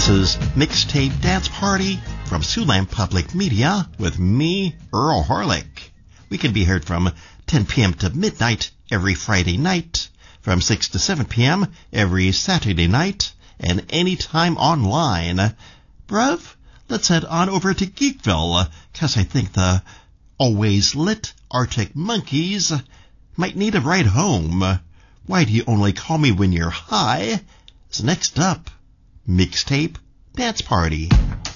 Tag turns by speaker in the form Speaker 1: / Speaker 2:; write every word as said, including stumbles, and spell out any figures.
Speaker 1: This is Mixtape Dance Party from Siouxland Public Media with me, Earl Horlick. We can be heard from ten p.m. to midnight every Friday night, from six to seven p.m. every Saturday night, and anytime online. Bruv, let's head on over to Geekville, cause I think the always lit Arctic Monkeys might need a ride home. Why do you only call me when you're high? So next up, Mixtape Dance Party.